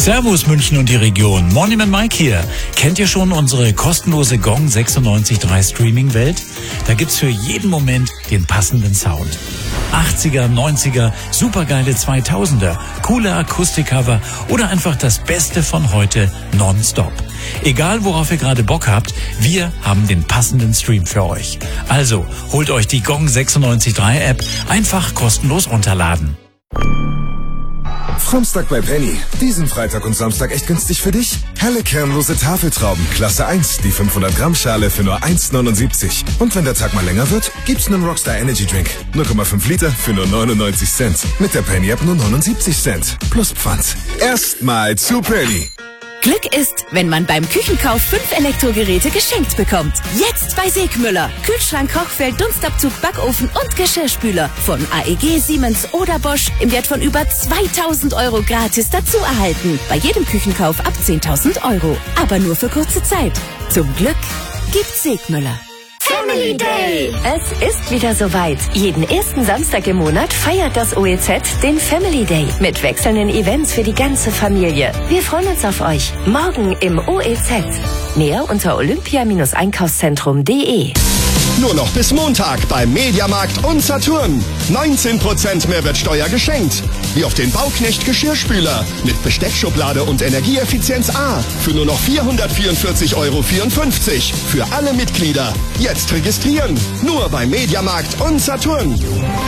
Servus München und die Region. Morning and Mike hier. Kennt ihr schon unsere kostenlose Gong 96.3 Streaming-Welt? Da gibt's für jeden Moment den passenden Sound. 80er, 90er, supergeile 2000er, coole Akustikcover oder einfach das Beste von heute nonstop. Egal worauf ihr gerade Bock habt, wir haben den passenden Stream für euch. Also holt euch die Gong 96.3 App einfach kostenlos runterladen. Frommstag bei Penny. Diesen Freitag und Samstag echt günstig für dich? Helle kernlose Tafeltrauben, Klasse 1, die 500 Gramm Schale für nur 1,79. Und wenn der Tag mal länger wird, gibt's einen Rockstar Energy Drink. 0,5 Liter für nur 99 Cent. Mit der Penny App nur 79 Cent. Plus Pfand. Erstmal zu Penny. Glück ist, wenn man beim Küchenkauf 5 Elektrogeräte geschenkt bekommt. Jetzt bei Segmüller. Kühlschrank, Kochfeld, Dunstabzug, Backofen und Geschirrspüler. Von AEG, Siemens oder Bosch im Wert von über 2.000 € gratis dazu erhalten. Bei jedem Küchenkauf ab 10.000 €. Aber nur für kurze Zeit. Zum Glück gibt's Segmüller. Family Day! Es ist wieder soweit. Jeden ersten Samstag im Monat feiert das OEZ den Family Day mit wechselnden Events für die ganze Familie. Wir freuen uns auf euch. Morgen im OEZ. Mehr unter olympia-einkaufszentrum.de. Nur noch bis Montag beim Mediamarkt und Saturn. 19% Mehrwertsteuer geschenkt. Wie auf den Bauknecht Geschirrspüler mit Besteckschublade und Energieeffizienz A für nur noch 444,54 € für alle Mitglieder. Jetzt registrieren. Nur beim Mediamarkt und Saturn.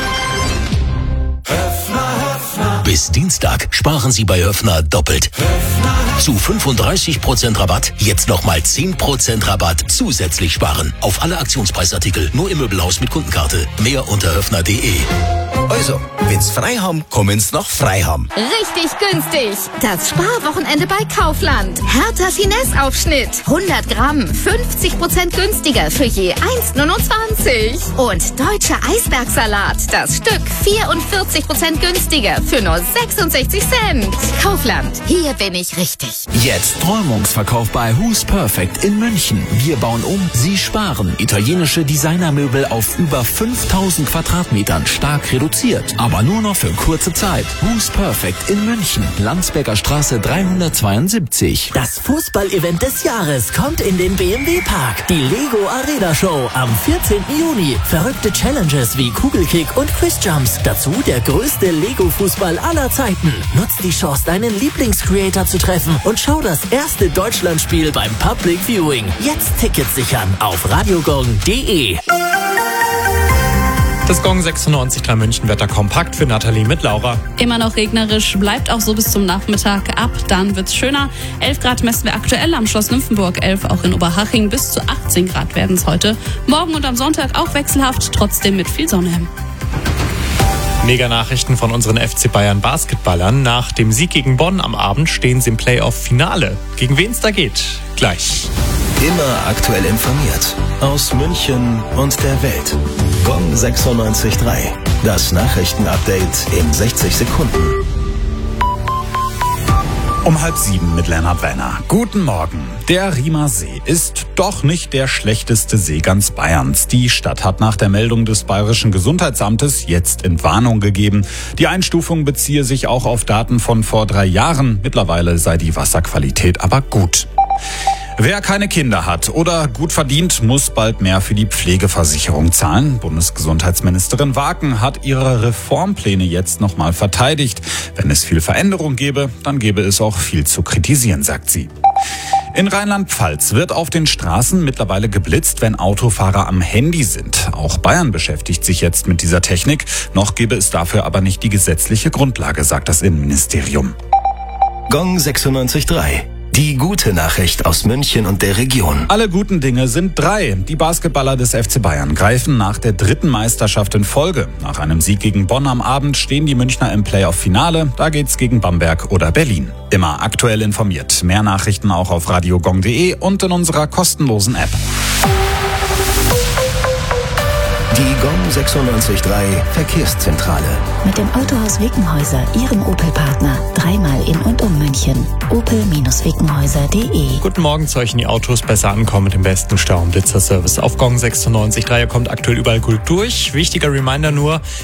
Bis Dienstag sparen Sie bei Höffner doppelt. Zu 35% Rabatt, jetzt nochmal 10% Rabatt zusätzlich sparen. Auf alle Aktionspreisartikel, nur im Möbelhaus mit Kundenkarte. Mehr unter höffner.de. Also, wenn's frei haben, kommen's nach Freiham. Richtig günstig. Das Sparwochenende bei Kaufland. Hertha Finesse-Aufschnitt. 100 Gramm, 50% günstiger für je 1,29. Und deutscher Eisbergsalat. Das Stück 44% günstiger für nur 66 Cent. Kaufland. Hier bin ich richtig. Jetzt Träumungsverkauf bei Who's Perfect in München. Wir bauen um, Sie sparen. Italienische Designermöbel auf über 5000 Quadratmetern stark reduziert. Aber nur noch für kurze Zeit. Who's Perfect in München. Landsberger Straße 372. Das Fußball-Event des Jahres kommt in den BMW Park. Die Lego Arena Show am 14. Juni. Verrückte Challenges wie Kugelkick und Quizjumps. Dazu der größte Lego-Fußball aller Zeiten. Nutzt die Chance, deinen Lieblingscreator zu treffen und schau das erste Deutschlandspiel beim Public Viewing. Jetzt Tickets sichern auf radiogong.de. Das Gong 96.3 München Wetter kompakt für Nathalie mit Laura. Immer noch regnerisch, bleibt auch so bis zum Nachmittag. Ab dann wird's schöner. 11 Grad messen wir aktuell am Schloss Nymphenburg, 11 auch in Oberhaching. Bis zu 18 Grad werden's heute. Morgen und am Sonntag auch wechselhaft, trotzdem mit viel Sonne. Mega-Nachrichten von unseren FC Bayern Basketballern. Nach dem Sieg gegen Bonn am Abend stehen sie im Playoff-Finale. Gegen wen es da geht? Gleich. Immer aktuell informiert. Aus München und der Welt. Gong 96.3. Das Nachrichtenupdate in 60 Sekunden. Um 6:30 mit Lennart Wenner. Guten Morgen. Der Riemer See ist doch nicht der schlechteste See ganz Bayerns. Die Stadt hat nach der Meldung des Bayerischen Gesundheitsamtes jetzt Entwarnung gegeben. Die Einstufung beziehe sich auch auf Daten von vor 3 Jahren. Mittlerweile sei die Wasserqualität aber gut. Wer keine Kinder hat oder gut verdient, muss bald mehr für die Pflegeversicherung zahlen. Bundesgesundheitsministerin Waken hat ihre Reformpläne jetzt nochmal verteidigt. Wenn es viel Veränderung gäbe, dann gäbe es auch viel zu kritisieren, sagt sie. In Rheinland-Pfalz wird auf den Straßen mittlerweile geblitzt, wenn Autofahrer am Handy sind. Auch Bayern beschäftigt sich jetzt mit dieser Technik. Noch gäbe es dafür aber nicht die gesetzliche Grundlage, sagt das Innenministerium. Gong 96.3. Die gute Nachricht aus München und der Region. Alle guten Dinge sind 3. Die Basketballer des FC Bayern greifen nach der 3. Meisterschaft in Folge. Nach einem Sieg gegen Bonn am Abend stehen die Münchner im Playoff-Finale. Da geht's gegen Bamberg oder Berlin. Immer aktuell informiert. Mehr Nachrichten auch auf radiogong.de und in unserer kostenlosen App. Die Gong 96.3 Verkehrszentrale. Mit dem Autohaus Wickenhäuser, Ihrem Opel-Partner. 3-mal in und um München. Opel-Wickenhäuser.de. Guten Morgen, zu euch in die Autos besser ankommen mit dem besten Stau- und Blitzerservice. Auf Gong 96.3 kommt aktuell überall gut durch. Wichtiger Reminder nur,